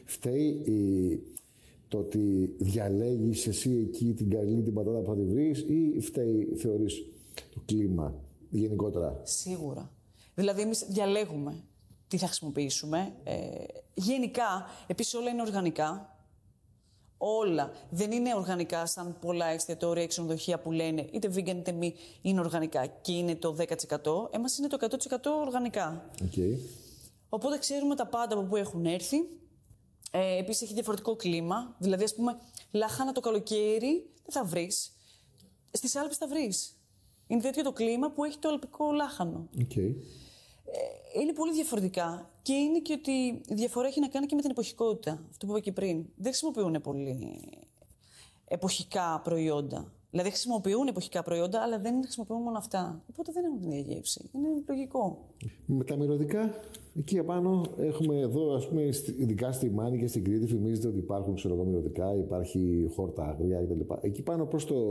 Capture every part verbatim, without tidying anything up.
φταίει η, το ότι διαλέγεις εσύ εκεί την καλή την πατάτα που θα τη βρεις, ή φταίει, θεωρείς, το κλίμα γενικότερα? Σίγουρα. Δηλαδή, εμείς διαλέγουμε τι θα χρησιμοποιήσουμε. Ε, γενικά, επίσης όλα είναι οργανικά. Όλα. Δεν είναι οργανικά σαν πολλά εστιατόρια ή ξενοδοχεία που λένε είτε vegan είτε μη είναι οργανικά και είναι το δέκα τοις εκατό. Εμάς είναι το εκατό τοις εκατό οργανικά. Okay. Οπότε ξέρουμε τα πάντα από πού έχουν έρθει. Ε, επίσης έχει διαφορετικό κλίμα. Δηλαδή, ας πούμε, λάχανα το καλοκαίρι δεν θα βρεις. Στις Άλπες θα βρεις. Είναι τέτοιο το κλίμα που έχει το αλπικό λάχανο. Okay. Ε, είναι πολύ διαφορετικά. Και είναι και ότι η διαφορά έχει να κάνει και με την εποχικότητα. Αυτό που είπα και πριν. Δεν χρησιμοποιούν πολύ εποχικά προϊόντα. Δηλαδή χρησιμοποιούν εποχικά προϊόντα, αλλά δεν χρησιμοποιούν μόνο αυτά. Οπότε δεν έχουν την ίδια γεύση. Είναι λογικό. Με τα μυρωδικά, εκεί απάνω έχουμε εδώ, ας πούμε, ειδικά στη Μάνη και στην Κρήτη, φημίζεται ότι υπάρχουν μυρωδικά, υπάρχει χόρτα άγρια κτλ. Εκεί πάνω προς το.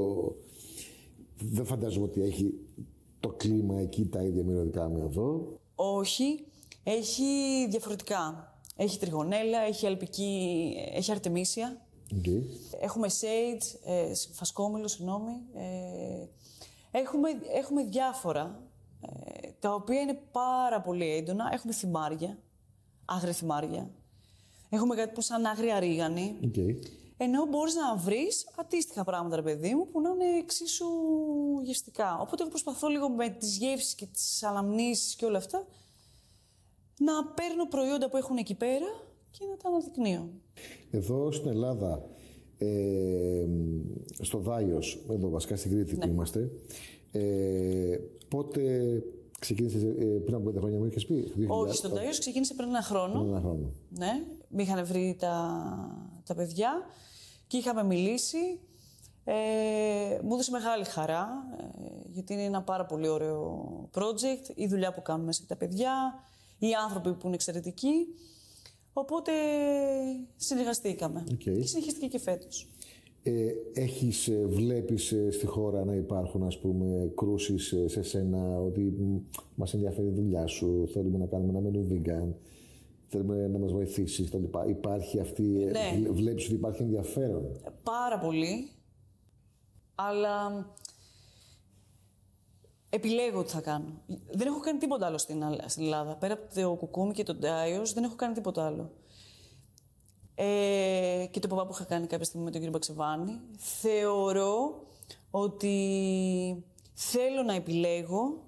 Δεν φαντάζομαι ότι έχει το κλίμα εκεί τα ίδια μυρωδικά με εδώ. Όχι. Έχει διαφορετικά. Έχει τριγωνέλα, έχει αλπική, έχει αρτεμίσια. Okay. Έχουμε sage, ε, φασκόμηλο, συγγνώμη. Ε, έχουμε, έχουμε διάφορα, ε, τα οποία είναι πάρα πολύ έντονα. Έχουμε θυμάρια, άγρια θυμάρια. Έχουμε κάτι που σαν άγρια ρίγανη. Okay. Ενώ μπορείς να βρεις αντίστοιχα πράγματα, ρε παιδί μου, που να είναι εξίσου γευστικά. Οπότε εγώ προσπαθώ λίγο με τις γεύσεις και τις αναμνήσεις και όλα αυτά να παίρνω προϊόντα που έχουν εκεί πέρα και να τα αναδεικνύω. Εδώ στην Ελλάδα, ε, στο Δάιος, εδώ βασικά στην Κρήτη, ναι, που είμαστε, ε, πότε ξεκίνησε, ε, πριν από πέντε χρόνια μου είχες πει? Όχι, στον Δάιος ξεκίνησε πριν ένα χρόνο. Πριν ένα χρόνο. Ναι, με είχαν βρει τα, τα παιδιά και είχαμε μιλήσει. Ε, μου έδωσε μεγάλη χαρά, ε, γιατί είναι ένα πάρα πολύ ωραίο project, η δουλειά που κάνουμε μέσα και τα παιδιά, οι άνθρωποι που είναι εξαιρετικοί. Οπότε συνεργαστήκαμε. Okay. Και συνεχίστηκε και φέτος. Ε, έχεις, βλέπεις στη χώρα να υπάρχουν, ας πούμε, κρούσεις σε σένα ότι μας ενδιαφέρει η δουλειά σου, θέλουμε να κάνουμε ένα μενού vegan, θέλουμε να μας βοηθήσεις κτλ. Υπάρχει αυτή, ναι, βλέπεις ότι υπάρχει ενδιαφέρον? Πάρα πολύ, αλλά επιλέγω τι θα κάνω. Δεν έχω κάνει τίποτα άλλο στην, στην Ελλάδα. Πέρα από το κουκούμι και το Δάιος, δεν έχω κάνει τίποτα άλλο. Ε, και το παπά που είχα κάνει κάποια στιγμή με τον κύριο Μπαξεβάνη. Θεωρώ ότι θέλω να επιλέγω.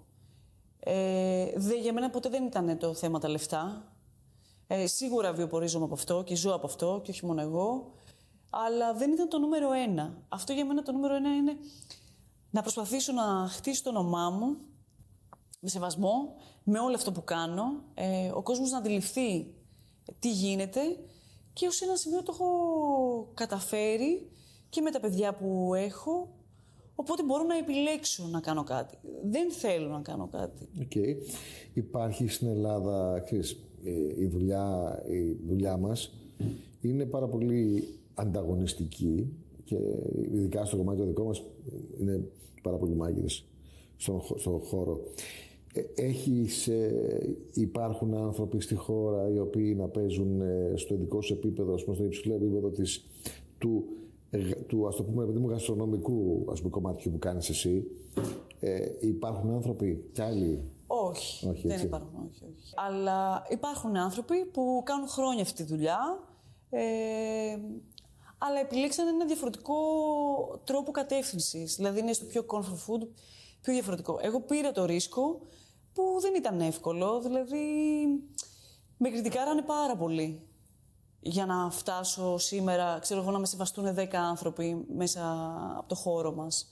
Ε, δε, για μένα ποτέ δεν ήταν το θέμα τα λεφτά. Ε, σίγουρα βιοπορίζομαι από αυτό και ζω από αυτό και όχι μόνο εγώ. Αλλά δεν ήταν το νούμερο ένα. Αυτό για μένα το νούμερο ένα είναι να προσπαθήσω να χτίσω το όνομά μου με σεβασμό, με όλο αυτό που κάνω, ε, ο κόσμος να αντιληφθεί τι γίνεται και ως ένα σημείο το έχω καταφέρει και με τα παιδιά που έχω, οπότε μπορώ να επιλέξω να κάνω κάτι. Δεν θέλω να κάνω κάτι. Okay. Υπάρχει στην Ελλάδα, ξέρεις, η δουλειά, η δουλειά μας είναι πάρα πολύ ανταγωνιστική και ειδικά στο κομμάτι το δικό μας είναι πάρα πολύ μάγειρες στον, στον χώρο. Έχεις, ε, υπάρχουν άνθρωποι στη χώρα οι οποίοι να παίζουν ε, στο ειδικό σου επίπεδο, στο υψηλό επίπεδο της, του, ε, του, ας το πούμε, παιδί μου, γαστρονομικού, ας πούμε, κομμάτιου που κάνεις εσύ. Ε, υπάρχουν άνθρωποι κι άλλοι? Όχι, όχι, δεν υπάρχουν, όχι, όχι. Αλλά υπάρχουν άνθρωποι που κάνουν χρόνια αυτή τη δουλειά, ε, αλλά επιλέξαν ένα διαφορετικό τρόπο κατεύθυνσης. Δηλαδή είναι στο πιο comfort food, πιο διαφορετικό. Εγώ πήρα το ρίσκο που δεν ήταν εύκολο, δηλαδή με κριτικάρανε πάρα πολύ για να φτάσω σήμερα, ξέρω εγώ, να με σεβαστούν δέκα άνθρωποι μέσα από το χώρο μας.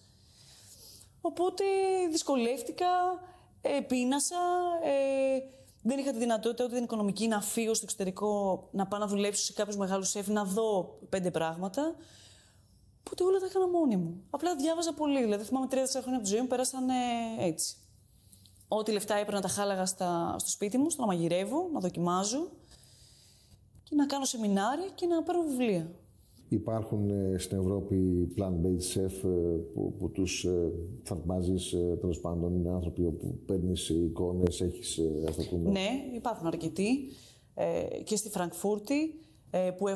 Οπότε δυσκολεύτηκα, ε, πείνασα, ε, δεν είχα τη δυνατότητα ούτε την οικονομική να φύγω στο εξωτερικό, να πάω να δουλέψω σε κάποιους μεγάλους σεφ, να δω πέντε πράγματα. Οπότε όλα τα έκανα μόνη μου. Απλά διάβαζα πολύ. Δηλαδή, θυμάμαι τρία τέσσερα χρόνια από τη ζωή μου πέρασαν ε, έτσι. Ό,τι λεφτά έπαιρνα τα χάλαγα στα, στο σπίτι μου, στο να μαγειρεύω, να δοκιμάζω και να κάνω σεμινάρια και να παίρνω βιβλία. Υπάρχουν ε, στην Ευρώπη plant-based chef ε, που, που τους ε, θαυμάζεις, ε, τέλος πάντων, είναι άνθρωποι που παίρνεις εικόνες, έχεις, ε, ας το πούμε. Ναι, υπάρχουν αρκετοί. Ε, και στη Φραγκφούρτη. ε, που